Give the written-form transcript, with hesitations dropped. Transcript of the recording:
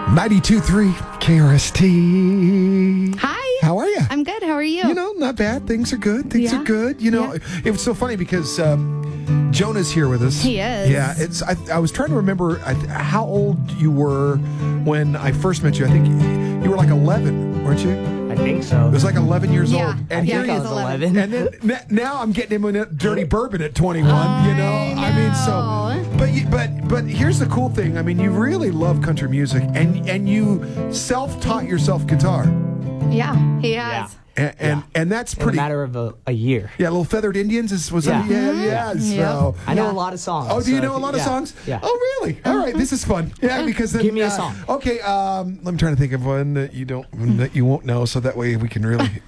92.3 KRST. Hi. How are you? I'm good. How are you? You know, not bad. Things are good. Things are good. You know, it was so funny because Jonah's here with us. He is. Yeah. I was trying to remember how old you were when I first met you. I think you were like 11, weren't you? I think so. It was like 11 years old. And here he he is is. 11. And then now I'm getting him in a dirty bourbon at 21. You know, I mean, so. But here's the cool thing. I mean, you really love country music, and you self-taught yourself guitar, Yeah, he has. and that's In a pretty. matter of a year. Yeah, Little Feathered Indians was Yeah. yeah. So. I know a lot of songs. Oh, do you so know a lot of songs? Yeah. Oh, really? All right, this is fun. Yeah, because then, Give me a song. Okay, I'm trying to think of one that you won't know, so that way we can really